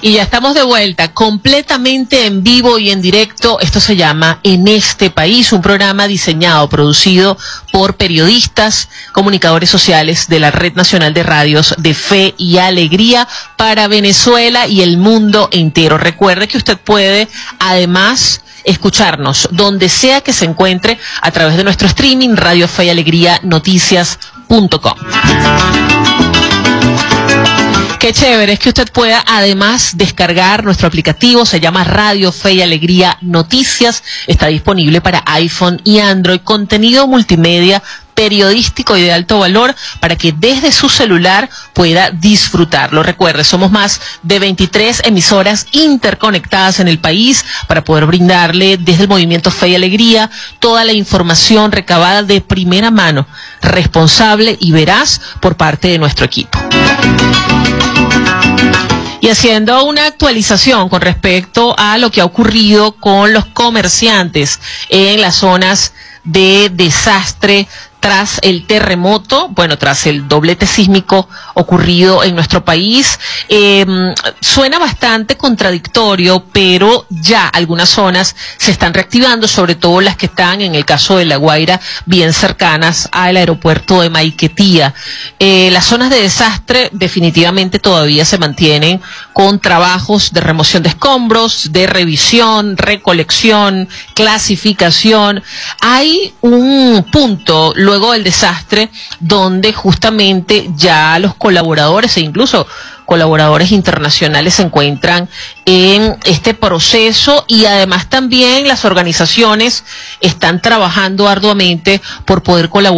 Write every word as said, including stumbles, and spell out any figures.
Y ya estamos de vuelta, completamente en vivo y en directo. Esto se llama En Este País, un programa diseñado, producido por periodistas, comunicadores sociales de la Red Nacional de Radios de Fe y Alegría para Venezuela y el mundo entero. Recuerde que usted puede, además, escucharnos donde sea que se encuentre a través de nuestro streaming Radio Fe y Alegría Noticias punto com. Qué chévere es que usted pueda además descargar nuestro aplicativo, se llama Radio Fe y Alegría Noticias, está disponible para iPhone y Android, contenido multimedia periodístico y de alto valor para que desde su celular pueda disfrutarlo. Recuerde, somos más de veintitrés emisoras interconectadas en el país para poder brindarle desde el movimiento Fe y Alegría toda la información recabada de primera mano, responsable y veraz por parte de nuestro equipo. Y haciendo una actualización con respecto a lo que ha ocurrido con los comerciantes en las zonas de desastre tras el terremoto, bueno, tras el doblete sísmico ocurrido en nuestro país. Eh, suena bastante contradictorio, pero ya algunas zonas se están reactivando, sobre todo las que están, en el caso de La Guaira, bien cercanas al aeropuerto de Maiquetía. Eh, las zonas de desastre definitivamente todavía se mantienen con trabajos de remoción de escombros, de revisión, recolección, clasificación. Hay un punto luego del desastre donde justamente ya los colaboradores e incluso colaboradores internacionales se encuentran en este proceso, y además también las organizaciones están trabajando arduamente por poder colaborar